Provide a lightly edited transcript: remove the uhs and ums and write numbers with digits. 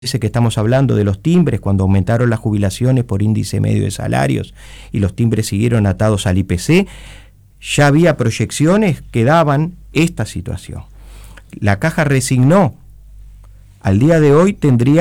Ese que estamos hablando de los timbres, cuando aumentaron las jubilaciones por índice medio de salarios y los timbres siguieron atados al IPC, ya había proyecciones que daban esta situación. La Caja resignó. Al día de hoy tendría